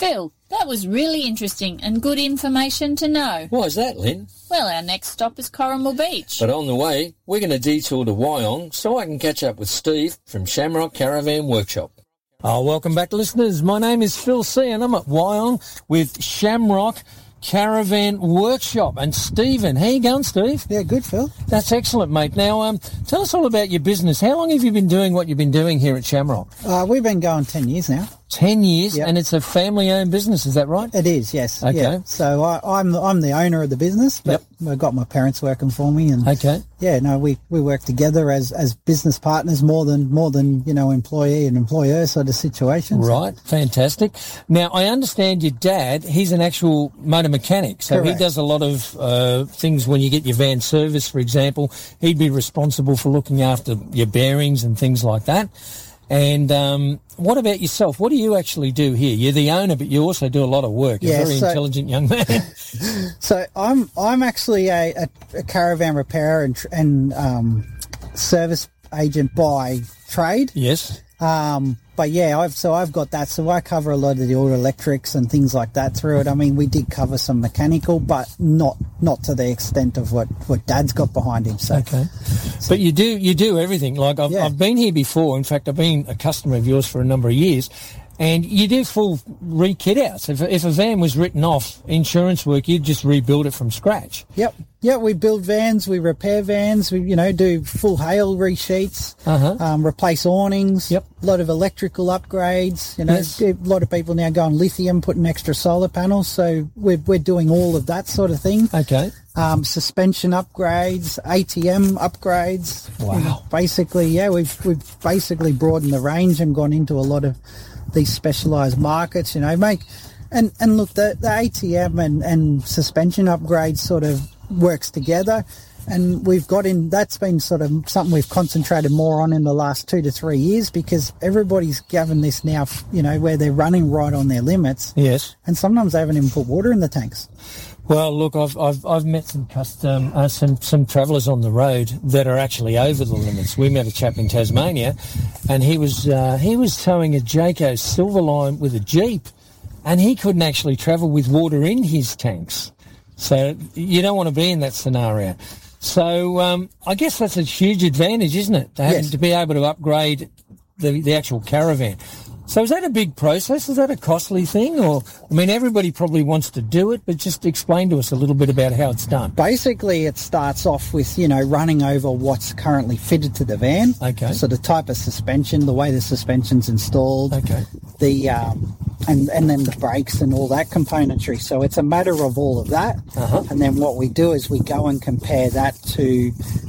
Phil, that was really interesting and good information to know. Why is that, Lynn? Well, our next stop is Corrimal Beach. But on the way, we're going to detour to Wyong so I can catch up with Steve from Shamrock Caravan Workshop. Oh, welcome back, listeners. My name is Phil C. and I'm at Wyong with Shamrock Caravan Workshop. And Stephen, how you going, Steve? Yeah, good, Phil. That's excellent, mate. Now, tell us all about your business. How long have you been doing what you've been doing here at Shamrock? We've been going 10 years now. 10 years, Yep. And it's a family-owned business, is that right? It is, yes. Okay. Yeah. So I'm the owner of the business, but I've got my parents working for me, and Okay. yeah, no, we work together as business partners more than employee and employer sort of situations. Right, fantastic. Now, I understand your dad, he's an actual motor mechanic, so Correct. he does a lot of things when you get your van serviced, for example. He'd be responsible for looking after your bearings and things like that. And what about yourself? What do you actually do here? You're the owner, but you also do a lot of work. Yeah, a very intelligent young man. So I'm actually a caravan repairer and service agent by trade. Yes. But yeah, I've got that. So I cover a lot of the auto electrics and things like that through it. I mean, we did cover some mechanical, but not to the extent of what Dad's got behind him. So Okay. But you do everything. Like I've been here before. In fact, I've been a customer of yours for a number of years. And you do full re-kit outs. If a van was written off insurance work, you'd just rebuild it from scratch. Yep. Yeah, we build vans, we repair vans, we do full hail resheets, replace awnings. Yep. A lot of electrical upgrades. Yes. A lot of people now going lithium, putting extra solar panels. So we're doing all of that sort of thing. Okay. Suspension upgrades, ATM upgrades. Wow. Basically, yeah, we've basically broadened the range and gone into a lot of these specialised markets. And look, the ATM and suspension upgrades sort of works together, and that's been sort of something we've concentrated more on in the last 2 to 3 years, because everybody's given this now, where they're running right on their limits. Yes. And sometimes they haven't even put water in the tanks. Well, look, I've met some travellers on the road that are actually over the limits. We met a chap in Tasmania, and he was towing a Jayco Silverline with a Jeep, and he couldn't actually travel with water in his tanks. So you don't want to be in that scenario. So I guess that's a huge advantage, isn't it? To be able to upgrade the actual caravan. So is that a big process? Is that a costly thing? Or, I mean, everybody probably wants to do it, but just explain to us a little bit about how it's done. Basically, it starts off with, running over what's currently fitted to the van. Okay. So the type of suspension, the way the suspension's installed. Okay. The and then the brakes and all that componentry. So it's a matter of all of that. And then what we do is we go and compare that to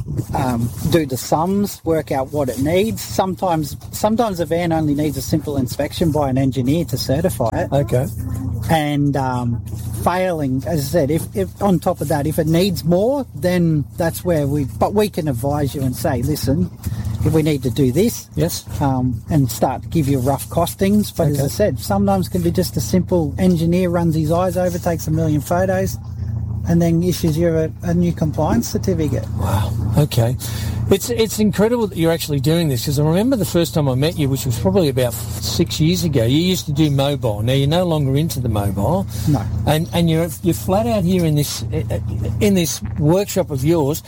do the sums, work out what it needs. Sometimes a van only needs a simple inspection by an engineer to certify it. Okay. And failing, as I said, if on top of that, if it needs more, then that's where we can advise you and say, listen, if we need to do this, yes, and start to give you rough costings. But as I said, sometimes can be just a simple engineer runs his eyes over, takes 1 million photos, and then issues you a new compliance certificate. Wow. Okay. It's incredible that you're actually doing this, because I remember the first time I met you, which was probably about 6 years ago. You used to do mobile. Now you're no longer into the mobile. No. And you're flat out here in this workshop of yours.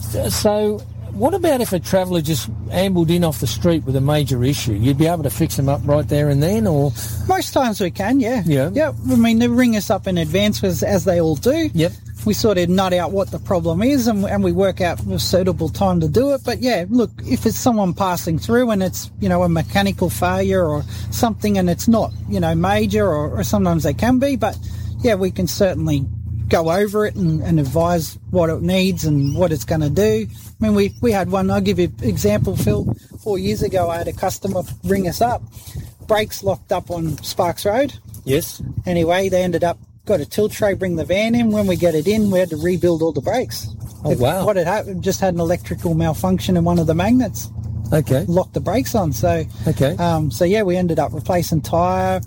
So what about if a traveller just ambled in off the street with a major issue? You'd be able to fix them up right there and then, or? Most times we can, yeah. Yeah. Yeah. I mean, they ring us up in advance, as they all do. Yep. We sort of nut out what the problem is, and we work out a suitable time to do it. But yeah, look, if it's someone passing through and it's, a mechanical failure or something, and it's not, major, or sometimes they can be, but yeah, we can certainly go over it and advise what it needs and what it's going to do. I mean, we had one, I'll give you an example, Phil. 4 years ago, I had a customer ring us up, brakes locked up on Sparks Road. Yes. Anyway, they ended up, got a tilt tray, bring the van in. When we get it in, we had to rebuild all the brakes. Oh, wow. What had happened, just had an electrical malfunction in one of the magnets. Okay. lock the brakes on. So, Okay. so yeah, we ended up replacing tyre,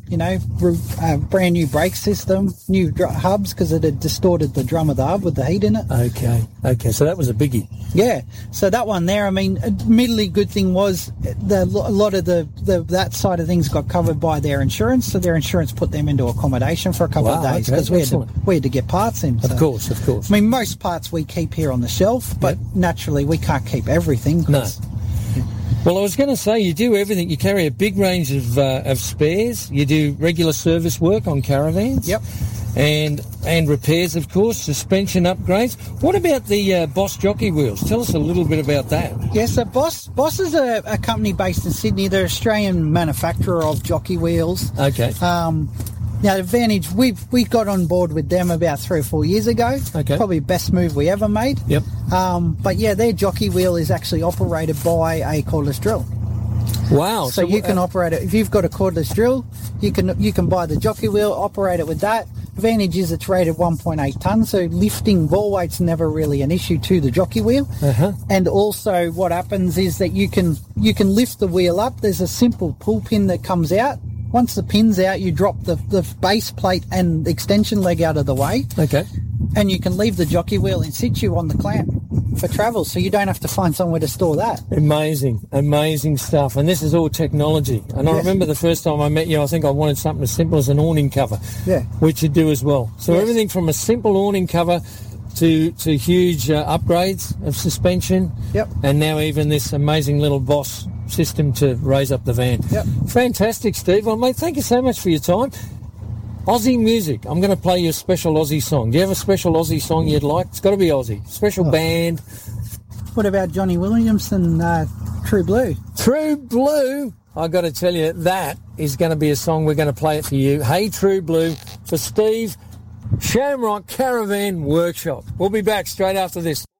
brand new brake system, new hubs because it had distorted the drum of the hub with the heat in it. Okay. So that was a biggie. Yeah. So that one there, I mean, admittedly, good thing was a lot of that side of things got covered by their insurance. So their insurance put them into accommodation for a couple of days because we had to get parts in. So. Of course. I mean, most parts we keep here on the shelf, but naturally we can't keep everything. No. Well, I was going to say, you do everything. You carry a big range of spares. You do regular service work on caravans. Yep. And repairs, of course, suspension upgrades. What about the Boss jockey wheels? Tell us a little bit about that. Yeah, so Boss is a company based in Sydney. They're an Australian manufacturer of jockey wheels. Okay. Now, the Advantage, we got on board with them about 3 or 4 years ago. Okay. Probably the best move we ever made. Yep. But yeah, their jockey wheel is actually operated by a cordless drill. Wow. So you can operate it. If you've got a cordless drill, you can buy the jockey wheel, operate it with that. Advantage is it's rated 1.8 tonnes, so lifting ball weight's never really an issue to the jockey wheel. Uh-huh. And also what happens is that you can lift the wheel up. There's a simple pull pin that comes out. Once the pin's out, you drop the base plate and extension leg out of the way. Okay. And you can leave the jockey wheel in situ on the clamp for travel, so you don't have to find somewhere to store that. Amazing stuff. And this is all technology. And I remember the first time I met you, I think I wanted something as simple as an awning cover, which you do as well. So everything from a simple awning cover to huge upgrades of suspension, and now even this amazing little Boss system to raise up the van. Yep. Fantastic, Steve. Well, mate, thank you so much for your time. Aussie music. I'm going to play you a special Aussie song. Do you have a special Aussie song you'd like? It's got to be Aussie. Special band. What about Johnny Williamson, True Blue? True Blue. I got to tell you, that is going to be a song. We're going to play it for you. Hey, True Blue, for Steve, Shamrock Caravan Workshop. We'll be back straight after this.